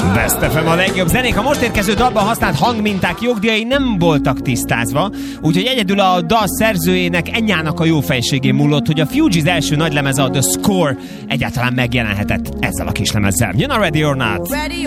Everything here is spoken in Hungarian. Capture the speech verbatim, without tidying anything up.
Best ef em a legjobb zenék. A most érkező dalban használt hangminták jogdíjai nem voltak tisztázva, úgyhogy egyedül a dal szerzőjének, Enyának a jófejségén múlott, hogy a Fugees első nagylemeze, a The Score egyáltalán megjelenhetett ezzel a kislemezzel. Jön a Ready or Not!